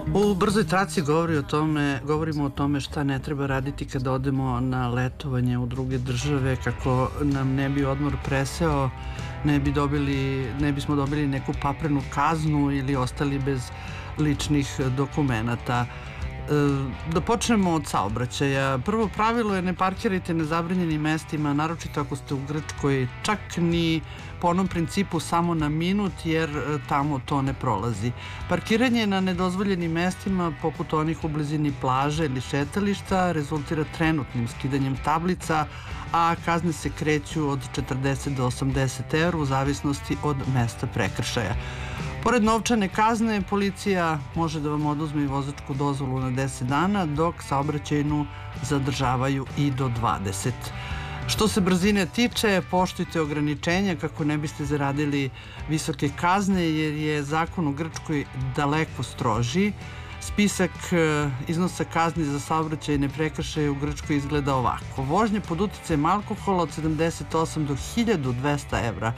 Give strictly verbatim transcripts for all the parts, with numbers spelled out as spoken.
U brzoj traci govori o tome, govorimo o tome šta ne treba raditi kada odemo na letovanje u druge države, kako nam ne bi odmor preseo, ne bi dobili, ne bismo dobili neku paprenu kaznu ili ostali bez ličnih dokumenata. Da počnemo od saobraćaja. Prvo pravilo je ne parkirajte na zabranjenim mestima, naročito ako ste u Grčkoj, čak ni po onom principu samo na minut, jer tamo to ne prolazi. Parkiranje na nedozvoljenim mestima, poput onih u blizini plaže ili šetališta, rezultira trenutnim skidanjem tablica, a kazne se kreću od četrdeset do osamdeset evra u zavisnosti od mesta prekršaja. Pored novčane kazne, policija može da vam oduzme i vozačku dozvolu na deset dana, dok saobraćajnu zadržavaju i do dvadeset. Što se brzine tiče, poštujte ograničenja kako ne biste zaradili visoke kazne, jer je zakon u Grčkoj daleko stroži. Spisak iznosa kazni za saobraćajne prekršaje u Grčkoj izgleda ovako. Vožnje pod uticajem alkohola od sedamdeset osam do hiljadu dvesta evra.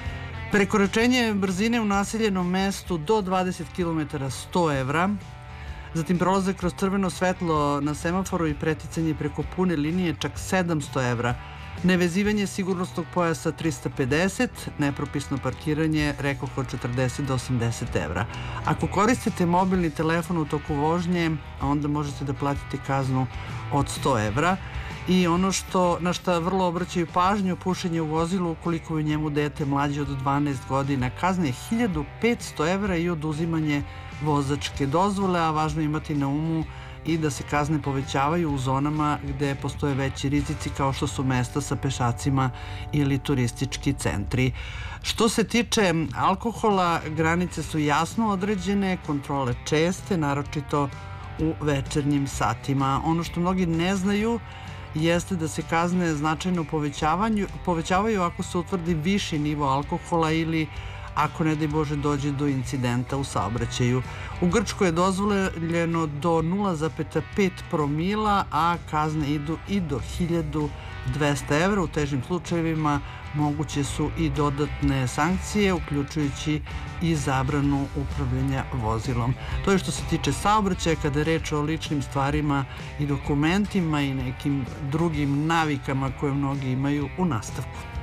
Prekoračenje brzine u naseljenom mestu do dvadeset kilometara sto evra, zatim prolazak kroz crveno svetlo na semaforu i preticanje preko pune linije čak sedamsto evra, nevezivanje sigurnosnog pojasa trista pedeset, nepropisno parkiranje rekoh od četrdeset do osamdeset evra. Ako koristite mobilni telefon u toku vožnje, onda možete da platite kaznu od sto evra. I ono što, na što vrlo obraćaju pažnju, pušenje u vozilu ukoliko je u njemu dete mlađe od dvanaest godina. Kazna je hiljadu petsto evra i oduzimanje vozačke dozvole, a važno imati na umu i da se kazne povećavaju u zonama gde postoje veći rizici kao što su mesta sa pešacima ili turistički centri. Što se tiče alkohola, granice su jasno određene, kontrole česte, naročito u večernjim satima. Ono što mnogi ne znaju jeste da se kazne značajno povećavaju ako se utvrdi viši nivo alkohola ili ako, ne daj Bože, dođe do incidenta u saobraćaju. U Grčkoj je dozvoljeno do nula zarez pet promila, a kazne idu i do hiljadu dvesta evra. U težim slučajevima moguće su i dodatne sankcije, uključujući i zabranu upravljanja vozilom. To je što se tiče saobraćaja. Kada je reč o ličnim stvarima i dokumentima i nekim drugim navikama koje mnogi imaju, u nastavku.